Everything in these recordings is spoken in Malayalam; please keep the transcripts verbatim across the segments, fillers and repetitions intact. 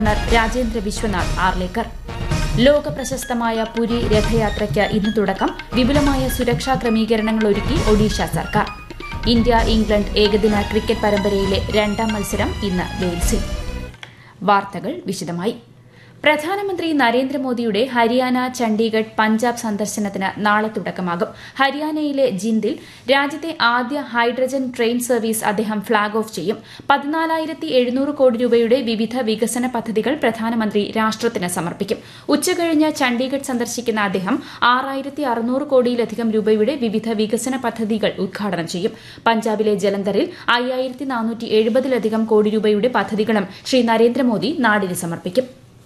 രാജേന്ദ്ര വിശ്വനാഥ് ആർലേക്കർ. ലോക പ്രശസ്തമായ പുരി രഥയാത്രയ്ക്ക് ഇന്ന് തുടക്കം. വിപുലമായ സുരക്ഷാ ക്രമീകരണങ്ങൾ ഒരുക്കി ഒഡീഷ സർക്കാർ. ഇന്ത്യ ഇംഗ്ലണ്ട് ഏകദിന ക്രിക്കറ്റ് പരമ്പരയിലെ രണ്ടാം മത്സരം ഇന്ന് വെയിൽസിൽ. വാർത്തകൾ വിശദമായി. പ്രധാനമന്ത്രി നരേന്ദ്രമോദിയുടെ ഹരിയാന, ചണ്ഡീഗഡ്, പഞ്ചാബ് സന്ദർശനത്തിന് നാളെ തുടക്കമാകും. ഹരിയാനയിലെ ജിന്ദിൽ രാജ്യത്തെ ആദ്യ ഹൈഡ്രജൻ ട്രെയിൻ സർവീസ് അദ്ദേഹം ഫ്ളാഗ് ഓഫ് ചെയ്യും. പതിനാലായിരത്തി എഴുന്നൂറ് കോടി രൂപയുടെ വിവിധ വികസന പദ്ധതികൾ പ്രധാനമന്ത്രി രാഷ്ട്രത്തിന് സമർപ്പിക്കും. ഉച്ചകഴിഞ്ഞ് ചണ്ഡീഗഡ് സന്ദർശിക്കുന്ന അദ്ദേഹം ആറായിരത്തി അറുന്നൂറ് കോടിയിലധികം രൂപയുടെ വിവിധ വികസന പദ്ധതികൾ ഉദ്ഘാടനം ചെയ്യും. പഞ്ചാബിലെ ജലന്ധറിൽ അയ്യായിരത്തി നാനൂറ്റി എഴുപതിലധികം കോടി രൂപയുടെ പദ്ധതികളും ശ്രീ നരേന്ദ്രമോദി നാടിന് സമർപ്പിക്കും.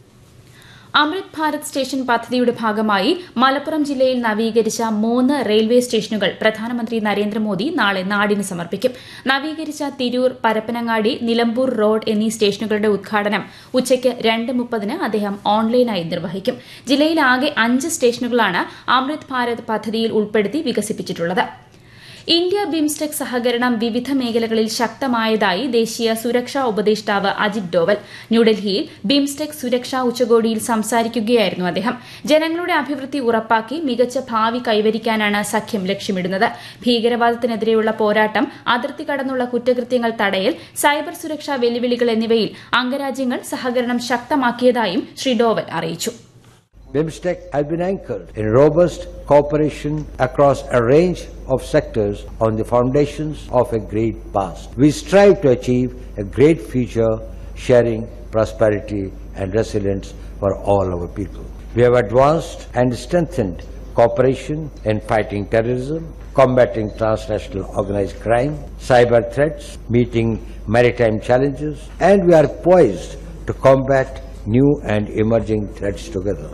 അമൃത് ഭാരത് സ്റ്റേഷൻ പദ്ധതിയുടെ ഭാഗമായി മലപ്പുറം ജില്ലയിൽ നവീകരിച്ച മൂന്ന് റെയിൽവേ സ്റ്റേഷനുകൾ പ്രധാനമന്ത്രി നരേന്ദ്രമോദി നാളെ നാടിന് സമർപ്പിക്കും. നവീകരിച്ച തിരൂർ, പരപ്പനങ്ങാടി, നിലമ്പൂർ റോഡ് എന്നീ സ്റ്റേഷനുകളുടെ ഉദ്ഘാടനം ഉച്ചയ്ക്ക് രണ്ട് മുപ്പതിന് അദ്ദേഹം ഓൺലൈനായി നിർവഹിക്കും. ജില്ലയിലാകെ അഞ്ച് സ്റ്റേഷനുകളാണ് അമൃത് ഭാരത് പദ്ധതിയിൽ ഉൾപ്പെടുത്തി വികസിപ്പിച്ചിട്ടുള്ളത്. ഇന്ത്യ ബിംസ്റ്റെക് സഹകരണം വിവിധ മേഖലകളിൽ ശക്തമായതായി ദേശീയ സുരക്ഷാ ഉപദേഷ്ടാവ് അജിത് ഡോവൽ. ന്യൂഡൽഹിയിൽ ബിംസ്റ്റെക് സുരക്ഷാ ഉച്ചകോടിയിൽ സംസാരിക്കുകയായിരുന്നു അദ്ദേഹം. ജനങ്ങളുടെ അഭിവൃദ്ധി ഉറപ്പാക്കി മികച്ച ഭാവി കൈവരിക്കാനാണ് സഖ്യം ലക്ഷ്യമിടുന്നത്. ഭീകരവാദത്തിനെതിരെയുള്ള പോരാട്ടം, അതിർത്തി കടന്നുള്ള കുറ്റകൃത്യങ്ങൾ തടയൽ, സൈബർ സുരക്ഷാ വെല്ലുവിളികൾ എന്നിവയിൽ അംഗരാജ്യങ്ങൾ സഹകരണം ശക്തമാക്കിയതായും ശ്രീ ഡോവൽ അറിയിച്ചു. BIMSTEC has been anchored in robust cooperation across a range of sectors on the foundations of a great past. We strive to achieve a great future, sharing prosperity and resilience for all our people. We have advanced and strengthened cooperation in fighting terrorism, combating transnational organized crime, cyber threats, meeting maritime challenges, and we are poised to combat new and emerging threats together.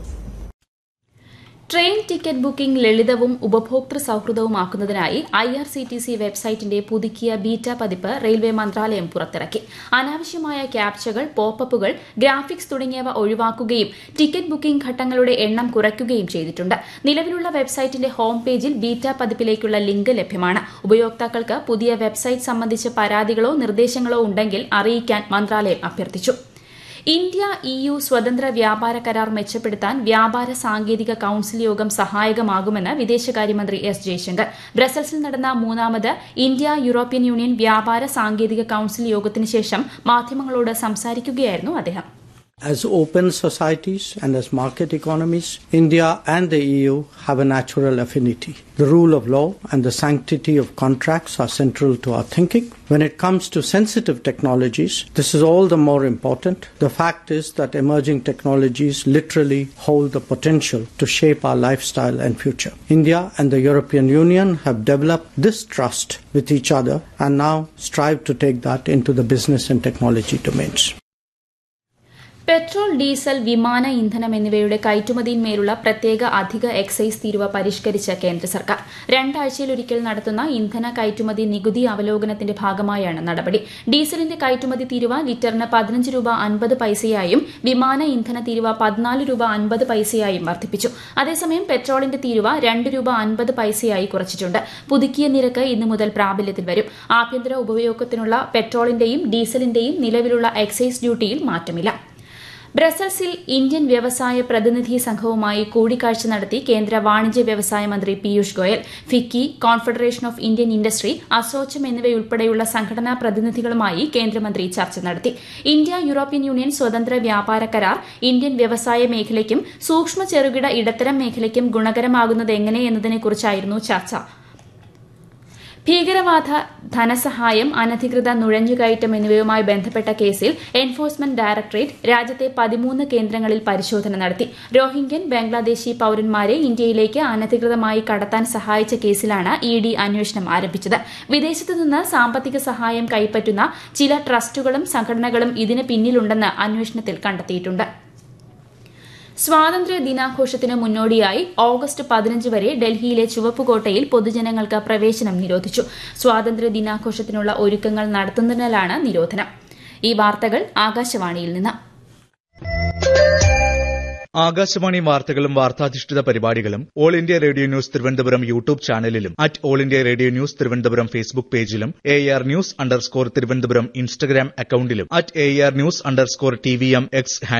Train ticket booking ലളിതവും ഉപഭോക്തൃ സൌഹൃദവുമാക്കുന്നതിനായി I R C T C വെബ്സൈറ്റിന്റെ പുതുക്കിയ ബീറ്റ പതിപ്പ് റെയിൽവേ മന്ത്രാലയം പുറത്തിറക്കി. അനാവശ്യമായ ക്യാപ്ചകൾ, പോപ്പപ്പുകൾ, ഗ്രാഫിക്സ് തുടങ്ങിയവ ഒഴിവാക്കുകയും ടിക്കറ്റ് ബുക്കിംഗ് ഘട്ടങ്ങളുടെ എണ്ണം കുറയ്ക്കുകയും ചെയ്തിട്ടുണ്ട്. നിലവിലുള്ള വെബ്സൈറ്റിന്റെ ഹോം പേജിൽ ബീറ്റ പതിപ്പിലേക്കുള്ള ലിങ്ക് ലഭ്യമാണ്. ഉപയോക്താക്കൾക്ക് പുതിയ വെബ്സൈറ്റ് സംബന്ധിച്ച പരാതികളോ നിർദ്ദേശങ്ങളോ ഉണ്ടെങ്കിൽ അറിയിക്കാൻ മന്ത്രാലയം അഭ്യർത്ഥിച്ചു. ഇന്ത്യ ഇ യു സ്വതന്ത്ര വ്യാപാര കരാർ മെച്ചപ്പെടുത്താൻ വ്യാപാര സാങ്കേതിക കൌൺസിൽ യോഗം സഹായകമാകുമെന്ന് വിദേശകാര്യമന്ത്രി എസ് ജയശങ്കർ. ബ്രസൽസിൽ നടന്ന മൂന്നാമത് ഇന്ത്യ യൂറോപ്യൻ യൂണിയൻ വ്യാപാര സാങ്കേതിക കൌൺസിൽ യോഗത്തിന് ശേഷം മാധ്യമങ്ങളോട് സംസാരിക്കുകയായിരുന്നു അദ്ദേഹം. As open societies and as market economies, India and the E U have a natural affinity. The rule of law and the sanctity of contracts are central to our thinking. When it comes to sensitive technologies, this is all the more important. The fact is that emerging technologies literally hold the potential to shape our lifestyle and future. India and the European Union have developed this trust with each other and now strive to take that into the business and technology domains. Petrol, diesel, വിമാന ഇന്ധനം എന്നിവയുടെ കയറ്റുമതിയിന്മേലുള്ള പ്രത്യേക അധിക എക്സൈസ് തീരുവ പരിഷ്കരിച്ച കേന്ദ്ര സർക്കാർ. രണ്ടാഴ്ചയിലൊരിക്കൽ നടത്തുന്ന ഇന്ധന കയറ്റുമതി നികുതി അവലോകനത്തിന്റെ ഭാഗമായാണ് നടപടി. ഡീസലിന്റെ കയറ്റുമതി തീരുവ ലിറ്ററിന് പതിനഞ്ച് രൂപ അൻപത് പൈസയായും വിമാന ഇന്ധന തീരുവ പതിനാല് രൂപ അൻപത് പൈസയായും വർദ്ധിപ്പിച്ചു. അതേസമയം പെട്രോളിന്റെ തീരുവ രണ്ട് രൂപ അൻപത് പൈസയായി കുറച്ചിട്ടുണ്ട്. പുതുക്കിയ നിരക്ക് ഇന്നു മുതൽ പ്രാബല്യത്തിൽ വരും. ആഭ്യന്തര ഉപയോഗത്തിനുള്ള പെട്രോളിന്റെയും ഡീസലിന്റെയും നിലവിലുള്ള എക്സൈസ് ഡ്യൂട്ടിയിൽ മാറ്റമില്ല. ബ്രസൽസിൽ ഇന്ത്യൻ വ്യവസായ പ്രതിനിധി സംഘവുമായി കൂടിക്കാഴ്ച നടത്തി കേന്ദ്ര വാണിജ്യ വ്യവസായ മന്ത്രി Piyush Goyal. FICCI, confederation of Indian industry, ASSOCHAM എന്നിവയുൾപ്പെടെയുള്ള സംഘടനാ പ്രതിനിധികളുമായി കേന്ദ്രമന്ത്രി ചർച്ച നടത്തി. ഇന്ത്യ യൂറോപ്യൻ യൂണിയൻ സ്വതന്ത്ര വ്യാപാര കരാർ ഇന്ത്യൻ വ്യവസായ മേഖലയ്ക്കും സൂക്ഷ്മ ചെറുകിട ഇടത്തരം മേഖലയ്ക്കും ഗുണകരമാകുന്നത് എങ്ങനെയെന്നതിനെക്കുറിച്ചായിരുന്നു ചർച്ച. ഭീകരവാദ, ധനസഹായം, അനധികൃത നുഴഞ്ഞുകയറ്റം എന്നിവയുമായി ബന്ധപ്പെട്ട കേസിൽ എൻഫോഴ്സ്മെന്റ് ഡയറക്ടറേറ്റ് രാജ്യത്തെ പതിമൂന്ന് കേന്ദ്രങ്ങളിൽ പരിശോധന നടത്തി. റോഹിംഗ്യൻ ബംഗ്ലാദേശി പൌരന്മാരെ ഇന്ത്യയിലേക്ക് അനധികൃതമായി കടത്താൻ സഹായിച്ച കേസിലാണ് ഇ ഡി അന്വേഷണം ആരംഭിച്ചത്. വിദേശത്തു നിന്ന് സാമ്പത്തിക സഹായം കൈപ്പറ്റുന്ന ചില ട്രസ്റ്റുകളും സംഘടനകളും ഇതിന് പിന്നിലുണ്ടെന്ന് അന്വേഷണത്തിൽ കണ്ടെത്തിയിട്ടുണ്ട്. സ്വാതന്ത്ര്യ ദിനാഘോഷത്തിന് മുന്നോടിയായി ഓഗസ്റ്റ് പതിനഞ്ച് വരെ ഡൽഹിയിലെ ചുവപ്പുകോട്ടയിൽ പൊതുജനങ്ങൾക്ക് പ്രവേശനം നിരോധിച്ചു. സ്വാതന്ത്ര്യ ദിനാഘോഷത്തിനുള്ള ഒരുക്കങ്ങൾ നടത്തുന്നതിനാലാണ് നിരോധനം. ഈ വാർത്തകൾ ആകാശവാണിയിൽ നിന്ന്. ആകാശവാണി വാർത്തകളും വാർത്താധിഷ്ഠിത പരിപാടികളും all India radio news Thiruvananthapuram YouTube ചാനലിലും at all India radio news Thiruvananthapuram Facebook പേജിലും A R news underscore Thiruvananthapuram Instagram അക്കൌണ്ടിലും at A R news underscore T V M X